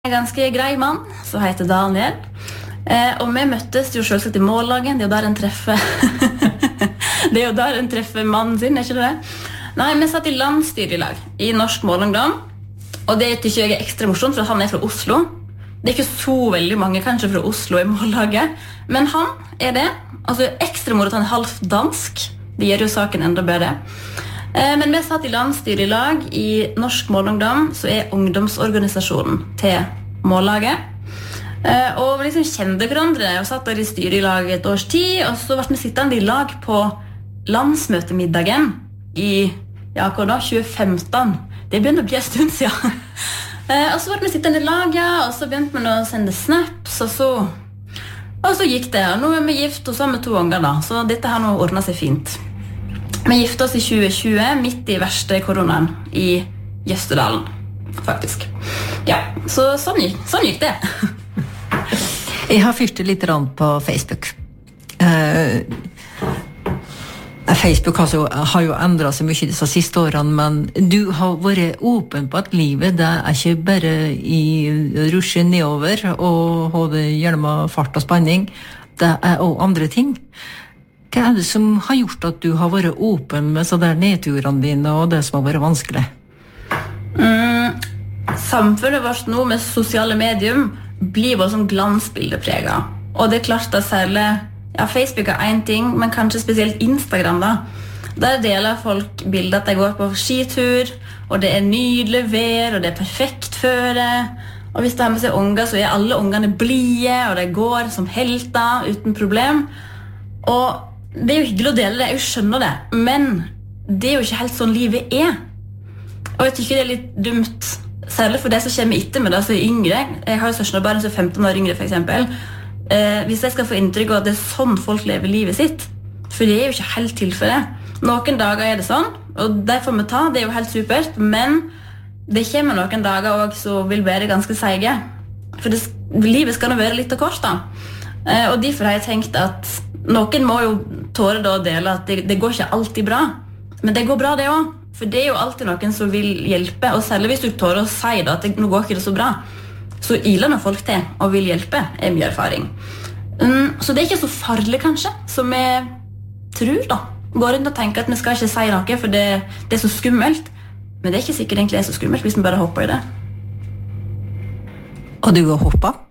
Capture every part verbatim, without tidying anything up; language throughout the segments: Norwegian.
En ganske grei mann som heter Daniel. Eh, og vi møttes jo selvsagt i mållagen. Det er jo der en treffer Det er jo der en treffer mannen sin, er ikke det? Nei, vi satt i landstyrelag i Norsk Målungdom. Og det tykker jeg er ekstra morsomt, for han er fra Oslo. Det er ikke så veldig mange kanskje fra Oslo i mållaget, men han er det. Altså ekstra moro at han er halvt dansk. Det gjør jo saken enda bedre. Eh, men vi satt i landstyrelag i Norsk Målungdom, som er ungdomsorganisasjonen til mållaget. Uh, og vi liksom kjente hverandre og satt der i styret i lag et års tid, og så ble vi sittende i lag på landsmøtemiddagen i ja, hva da, tjue femten. Det begynte å bli en stund siden. uh, og så ble vi sittende i lag, ja, og så begynte vi å sende snaps, og så, og så gikk det. Og nå er vi gift, og så har vi to unger da, så dette har nå ordnet seg fint. Vi gifte oss i tjue tjue, midt i verste koronaen i Jøstedalen, faktisk. Ja, så sånn gikk, sånn gikk det. Jeg har fyrt litt på Facebook. Uh, Facebook har, så, har jo endret seg mye disse siste årene, men du har vært åpen på at livet det er ikke bare i rusje nedover og ha det gjennom fart og spenning. Det er også andre ting. Hva er det som har gjort at du har vært åpen med så der nedturene dine og det som har vært vanskelig? Mm, samfunnet vårt nå med sosiale medium blir bare sånn glansbildeprega. Og det er klart at særlig ja, Facebook er en ting, men kanskje spesielt Instagram da. Der deler folk bilder at de går på skitur, og det er nydelig vær, og det er perfekt føre. Og hvis de har med seg unger, så er alle ungene blige, og de går som helter uten problem. Og det er jo hyggelig å dele det, jeg skjønner det, men det er jo ikke helt sånn livet er. Og jeg tykker det er litt dumt, særlig for det som kommer etter med det som er yngre. Jeg har jo søskenbarn som er femten år yngre for eksempel. Eh, hvis jeg skal få inntrykk av at det er sånn folk lever livet sitt, for det er jo ikke helt tilfellet. Noen dager er det sånn, og det får vi ta, det er jo helt supert, men det kommer noen dager også som vil være ganske seige. For det, livet skal nå være litt og kort da. Eh, og derfor har jeg tenkt at noen må jo tåre da å dele at det, det går ikke alltid bra, men det går bra det også. For det er jo alltid noen som vil hjelpe, og særlig hvis du tårer å si da, at det, nå går ikke det så bra, så iler noen folk til og vil hjelpe, er mye erfaring. Um, så det er ikke så farlig kanskje, som jeg tror da. Går rundt og tenker at vi skal ikke si noe, for det, det er så skummelt. Men det er ikke sikkert egentlig er så skummelt hvis vi bare hopper i det. Og du har hoppet?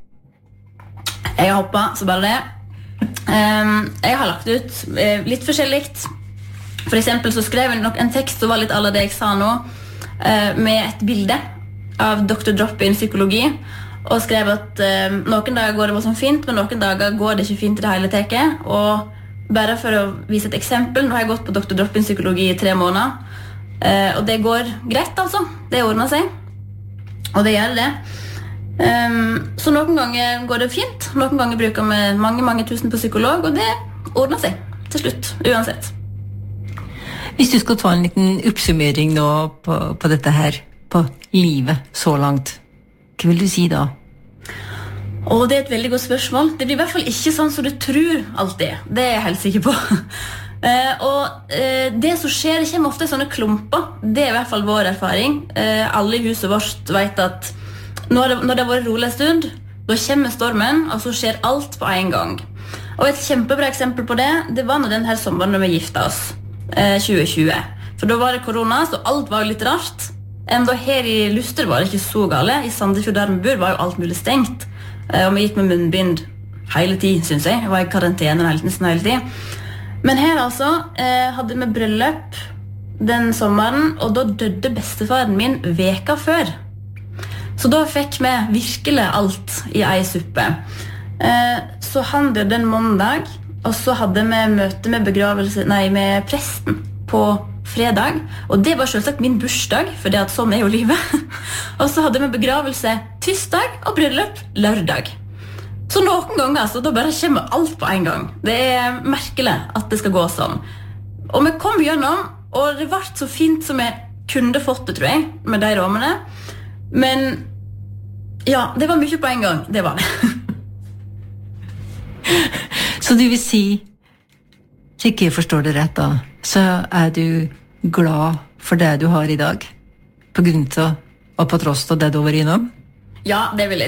Jeg har hoppet, så bare det. Um, jeg har lagt ut uh, litt forskjelligt. For eksempel så skrev jeg nok en tekst som var litt alle det jeg sa nå, med et bilde av doktor Drop-in psykologi, og skrev at noen dager går det bare sånn fint, men noen dager går det ikke fint i det hele teket. Og bare for å vise et eksempel, nå har jeg gått på doktor Drop-in psykologi i tre måneder, og det går greit altså, det ordner seg, og det gjør det. Så noen ganger går det fint, noen ganger bruker vi mange, mange tusen på psykolog, og det ordner seg til slutt, uansett. Hvis du skal ta en liten oppsummering nå på, på dette her, på livet så langt, hva vil du si da? Åh, det er et veldig godt spørsmål. Det blir i hvert fall ikke sånn som du tror alltid. Det er jeg helt sikker på. eh, og eh, det som skjer, det kommer ofte i sånne klumper. Det er i hvert fall vår erfaring. Eh, alle i huset vårt vet at når det, når det har vært rolig en stund, da kommer stormen, og så skjer alt på en gang. Og et kjempebra eksempel på det, det var når denne sommeren når vi giftet oss. tjue tjue. For da var det korona, så alt var jo litt rart. Enda her i Luster var det ikke så gale. I Sandefjord der vi bor var jo alt mulig stengt. Og vi gikk med munnbind hele tid, synes jeg. Jeg var i karantene hele, nesten hele tid. Men her altså hadde vi bryllup den sommeren, og da døde bestefaren min veka før. Så da fikk vi virkelig alt i ei suppe. Så han døde en måndag, og så hadde vi møte med begravelse, nei, med presten på fredag, og det var selvsagt min bursdag, for det at sånn er jo livet. Og så hadde vi begravelse tirsdag og bryllup lørdag. Så noen ganger, altså, da bare kommer alt på en gang. Det er merkelig at det skal gå sånn. Og vi kom gjennom, og det ble så fint som jeg kunne fått det, tror jeg, med de råmene. Men ja, det var mye på en gang, det var det. Så du vil si, slik jeg forstår det rett da, så er du glad for det du har i dag, på grunn av og på tross av det du var innom? Ja, det vil jeg